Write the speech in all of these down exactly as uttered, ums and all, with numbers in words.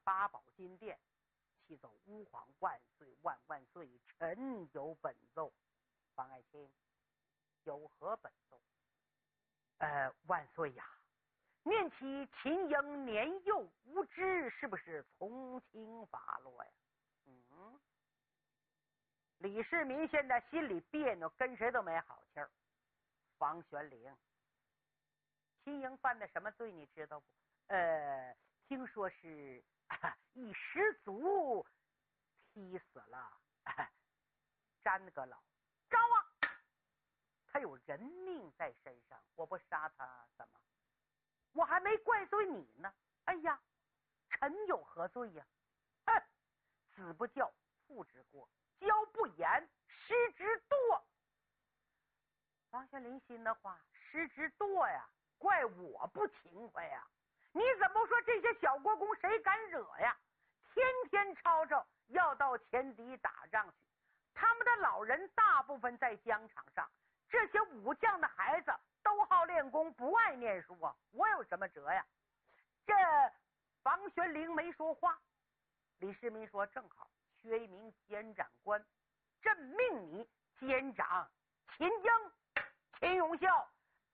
八宝金殿，启奏吾皇万岁万万岁，臣有本奏。方爱卿，有何本奏？呃，万岁呀，念其秦英年幼无知，是不是从轻发落呀？嗯，李世民现在心里别扭，跟谁都没好气儿。房玄龄，秦英犯的什么罪你知道不？呃，听说是、啊、一失足踢死了、啊、詹阁老。招啊！他有人命在身上，我不杀他怎么？我还没怪罪你呢。哎呀，臣有何罪呀？哼，子不教，父之过；教不严，师之惰。王玄龄心的话，师之惰呀，怪我不勤快呀！你怎么说这些小国公谁敢惹呀？天天吵吵要到前敌打仗去，他们的老人大部分在疆场上，这些武将的孩子都好练功，不爱念书啊！我有什么辙呀？这房玄龄没说话。李世民说：“正好缺一名监长官，朕命你监掌秦英、秦永孝。”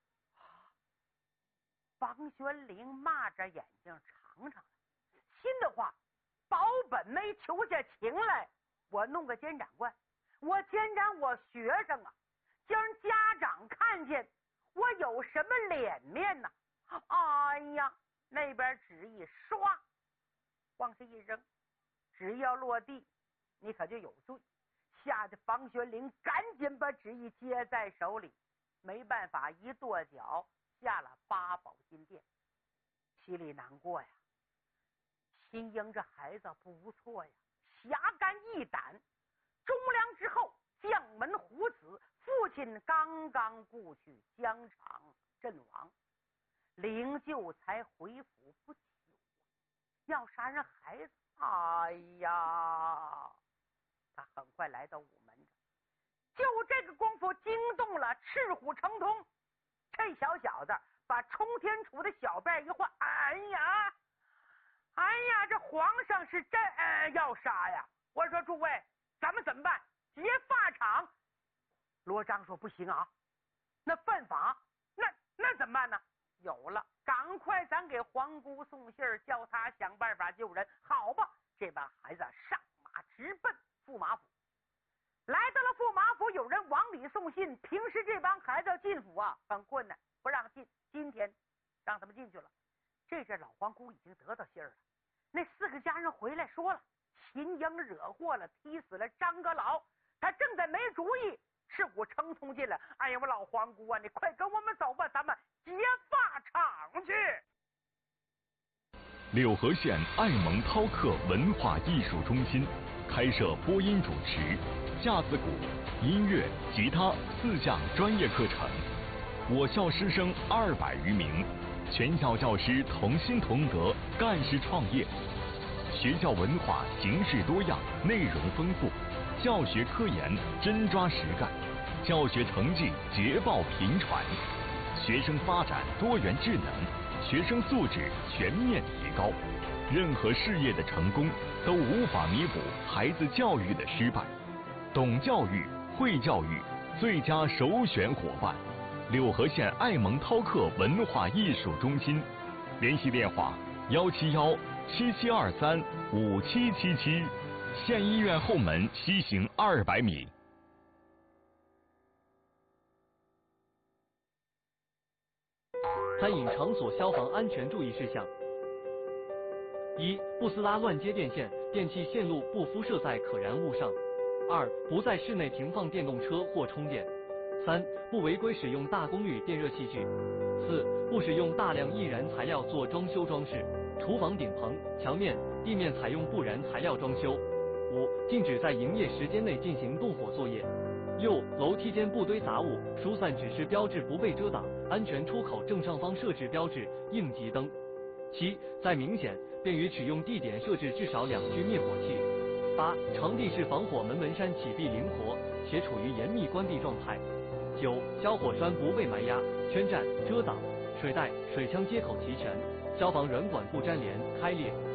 房玄龄骂着眼睛尝尝了，心的话，保本没求下情来，我弄个监长官，我监掌我学生啊，叫人家长看见我有什么脸面呢？哎呀，那边旨意唰往下一扔，旨意要落地，你可就有罪。吓得房玄龄赶紧把旨意接在手里，没办法，一跺脚下了八宝金殿，心里难过呀。秦英这孩子不错呀，侠肝义胆，忠良之后，将门虎子，父亲刚刚故去，疆场阵亡，灵柩才回府不久，要杀人孩子，哎呀！他很快来到午门这，就这个功夫惊动了赤虎成通。这小小子把冲天杵的小辫一换，哎呀，哎呀，这皇上是真、呃、要杀呀！我说诸位，咱们怎么办？劫法场。罗章说不行啊，那犯法，那那怎么办呢？有了，赶快咱给皇姑送信儿，叫他想办法救人。好吧，这帮孩子上马直奔驸马府。来到了驸马府，有人往里送信。平时这帮孩子进府啊很困难，不让进，今天让他们进去了。这阵老皇姑已经得到信儿了，那四个家人回来说了，秦英惹祸了，踢死了张阁老，他正在没主意。赤虎成通进来，哎呀，我老皇姑啊，你快跟我们走吧，咱们劫法场去。 柳河县爱蒙饕客文化艺术中心开设播音主持、架子鼓、音乐、吉他四项专业课程，我校师生二百余名，全校教师同心同德，干事创业。学校文化形式多样，内容丰富，教学科研真抓实干，教学成绩捷报频传，学生发展多元智能，学生素质全面提高。任何事业的成功都无法弥补孩子教育的失败。懂教育、会教育，最佳首选伙伴，柳河县爱蒙饕客文化艺术中心。联系电话：幺七幺七七二三五七七七。县医院后门西行二百米。 餐饮场所消防安全注意事项：一、不撕拉乱接电线，电器线路不敷设在可燃物上；二、不在室内停放电动车或充电；三、不违规使用大功率电热器具；四、不使用大量易燃材料做装修装饰，厨房顶棚、墙面、地面采用不燃材料装修；五、禁止在营业时间内进行动火作业；六、楼梯间不堆杂物，疏散指示标志不被遮挡，安全出口正上方设置标志应急灯；七、在明显便于取用地点设置至少两具灭火器；八、场地是防火门门扇启闭灵活且处于严密关闭状态；九、消火栓不被埋压、圈占、遮挡，水带、水枪接口齐全，消防软管不粘连、开裂。